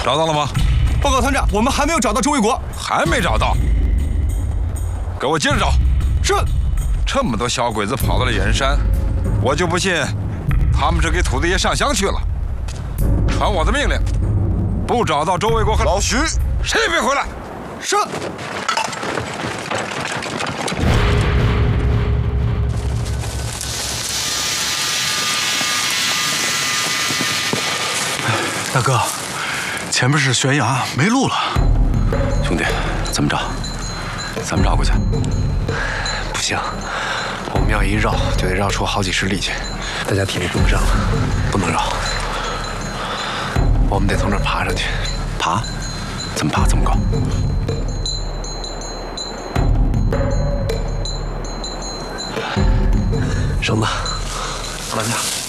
找到了吗？ 报告团长，我们还没有找到周卫国， 还没找到。给我接着找。 是。 这么多小鬼子跑到了盐山，我就不信他们是给土地爷上香去了。传我的命令，不找到周卫国和老徐， 谁也别回来。 是。 大哥，前面是悬崖，没路了。 兄弟，怎么着？咱们绕过去？ 不行，我们要一绕就得绕出好几十里去，大家体力跟不上了，不能绕。我们得从这儿爬上去。 爬？怎么爬？这么高？ 绳子， 老人家。